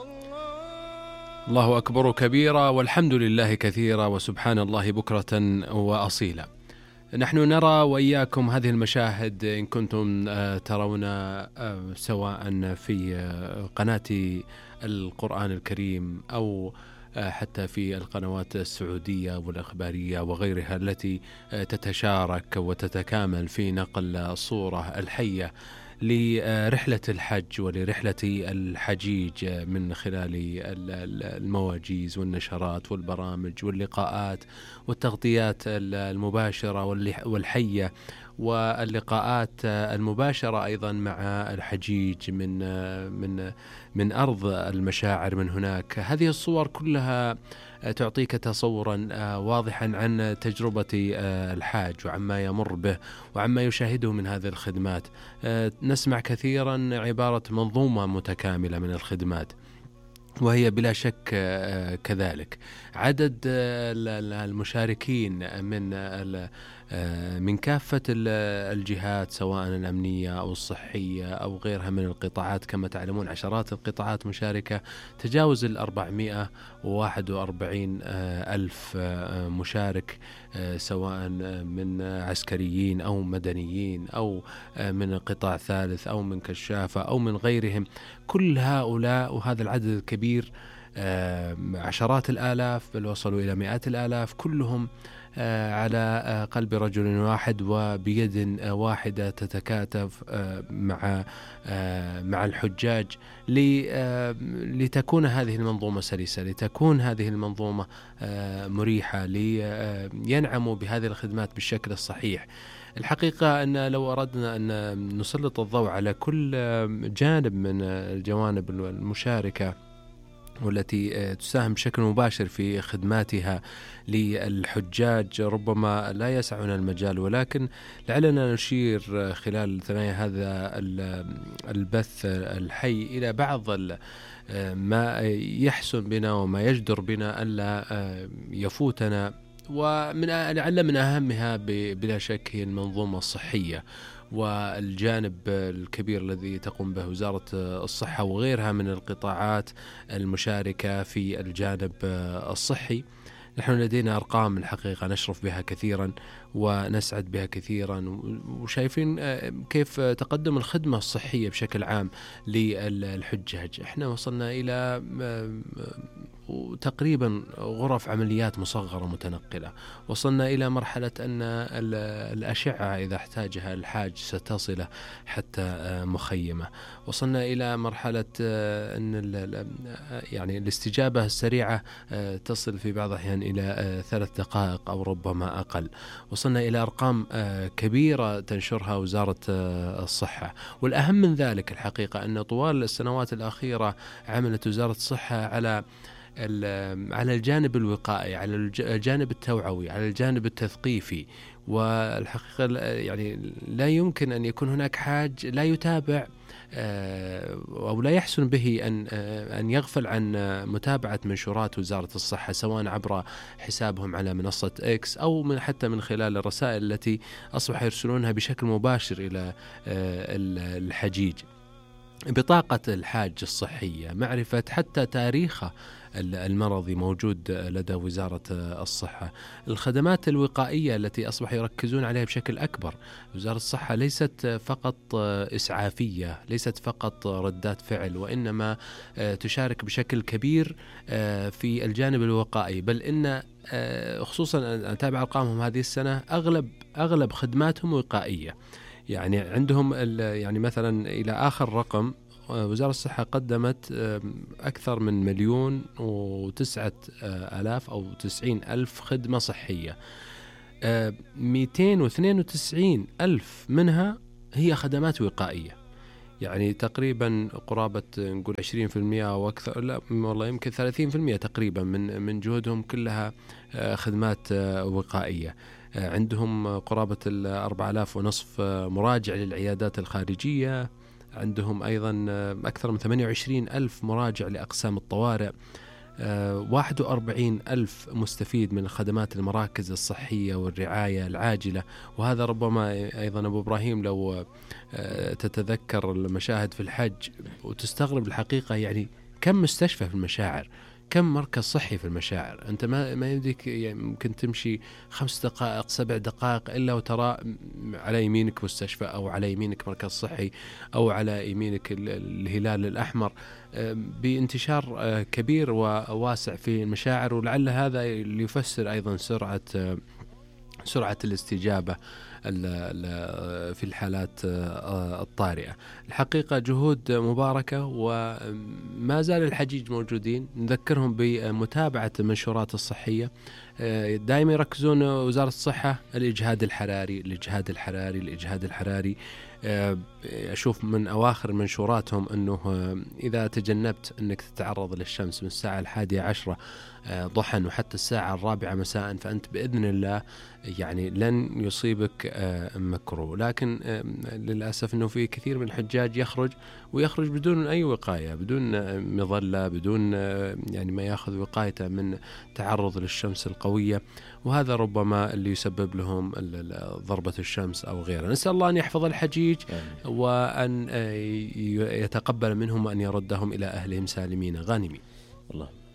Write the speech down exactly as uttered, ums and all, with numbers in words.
الله أكبر كبيرا والحمد لله كثيرا وسبحان الله بكرة وأصيلا. نحن نرى وإياكم هذه المشاهد إن كنتم ترون سواء في قناة القرآن الكريم أو حتى في القنوات السعودية والإخبارية وغيرها التي تتشارك وتتكامل في نقل الصورة الحية لرحلة الحج ولرحلة الحجيج من خلال المواجيز والنشرات والبرامج واللقاءات والتغطيات المباشرة والحية واللقاءات المباشرة أيضا مع الحجيج من من من أرض المشاعر من هناك. هذه الصور كلها تعطيك تصورا واضحا عن تجربة الحاج وعما يمر به وعما يشاهده من هذه الخدمات. نسمع كثيرا عبارة منظومة متكاملة من الخدمات، وهي بلا شك كذلك. عدد المشاركين من من كافة الجهات سواء الأمنية أو الصحية أو غيرها من القطاعات، كما تعلمون عشرات القطاعات مشاركة، تجاوز الأربعمائة وواحد وأربعين ألف مشارك، سواء من عسكريين أو مدنيين أو من قطاع ثالث أو من كشافة أو من غيرهم. كل هؤلاء وهذا العدد الكبير عشرات الآلاف بل وصلوا إلى مئات الآلاف، كلهم على قلب رجل واحد وبيد واحدة تتكاتف مع مع الحجاج لتكون هذه المنظومة سلسة، لتكون هذه المنظومة مريحة، لينعموا بهذه الخدمات بالشكل الصحيح. الحقيقة أن لو أردنا أن نسلط الضوء على كل جانب من الجوانب المشاركة والتي تساهم بشكل مباشر في خدماتها للحجاج ربما لا يسعنا المجال، ولكن لعلنا نشير خلال ثنايا هذا البث الحي إلى بعض ما يحسن بنا وما يجدر بنا ألا يفوتنا، ومن لعل من أهمها بلا شك هي المنظومة الصحية والجانب الكبير الذي تقوم به وزارة الصحة وغيرها من القطاعات المشاركة في الجانب الصحي. نحن لدينا أرقام الحقيقة نشرف بها كثيرا ونسعد بها كثيرا، وشايفين كيف تقدم الخدمة الصحية بشكل عام للحجاج. احنا وصلنا إلى تقريبا غرف عمليات مصغرة متنقلة، وصلنا إلى مرحلة أن الأشعة إذا احتاجها الحاج ستصل حتى مخيمة، وصلنا إلى مرحلة أن يعني الاستجابة السريعة تصل في بعض الأحيان إلى ثلاث دقائق أو ربما أقل. وصلنا إلى أرقام كبيرة تنشرها وزارة الصحة. والأهم من ذلك الحقيقة أن طوال السنوات الأخيرة عملت وزارة الصحة على على الجانب الوقائي، على الجانب التوعوي، على الجانب التثقيفي. والحقيقة يعني لا يمكن أن يكون هناك حاج لا يتابع أو لا يحسن به أن أن يغفل عن متابعة منشورات وزارة الصحة، سواء عبر حسابهم على منصة إكس أو من حتى من خلال الرسائل التي أصبح يرسلونها بشكل مباشر إلى الحجيج. بطاقة الحاج الصحية، معرفة حتى تاريخه المرضي موجود لدى وزارة الصحة. الخدمات الوقائية التي أصبح يركزون عليها بشكل أكبر. وزارة الصحة ليست فقط إسعافية، ليست فقط ردات فعل، وإنما تشارك بشكل كبير في الجانب الوقائي. بل إن خصوصا أتابع أرقامهم هذه السنة أغلب أغلب خدماتهم وقائية. يعني عندهم يعني مثلا إلى آخر رقم وزارة الصحة قدمت أكثر من مليون وتسعة آلاف أو تسعين ألف خدمة صحية، مئتين واثنين وتسعين ألف منها هي خدمات وقائية. يعني تقريبا قرابة نقول عشرين في المئة أو أكثر، لا والله يمكن ثلاثين في المئة تقريبا من من جهودهم كلها خدمات وقائية. عندهم قرابة الأربعة آلاف ونصف مراجع للعيادات الخارجية، عندهم أيضا أكثر من ثمانية وعشرين ألف مراجع لأقسام الطوارئ، واحد وأربعين ألف مستفيد من خدمات المراكز الصحية والرعاية العاجلة. وهذا ربما أيضا أبو إبراهيم لو تتذكر المشاهد في الحج وتستغرب الحقيقة، يعني كم مستشفى في المشاعر، كم مركز صحي في المشاعر. أنت ما ما يمديك يعني ممكن تمشي خمس دقائق سبع دقائق إلا وترى على يمينك مستشفى، أو على يمينك مركز صحي، أو على يمينك الهلال الأحمر، بانتشار كبير وواسع في المشاعر. ولعل هذا اللي يفسر أيضا سرعة سرعة الاستجابة في الحالات الطارئة. الحقيقة جهود مباركة، وما زال الحجيج موجودين. نذكرهم بمتابعة المنشورات الصحية، دائما يركزون وزارة الصحة الإجهاد الحراري الإجهاد الحراري الإجهاد الحراري. أشوف من أواخر منشوراتهم أنه إذا تجنبت أنك تتعرض للشمس من الساعة الحادية عشرة ضحى وحتى الساعة الرابعة مساء فأنت بإذن الله يعني لن يصيبك مكروه. لكن للأسف أنه في كثير من الحجاج يخرج ويخرج بدون أي وقاية، بدون مظلة، بدون يعني ما يأخذ وقايته من تعرض للشمس القوية، وهذا ربما اللي يسبب لهم ضربة الشمس أو غيرها. نسأل الله أن يحفظ الحجيج وأن يتقبل منهم وأن يردهم إلى أهلهم سالمين غانمين. والله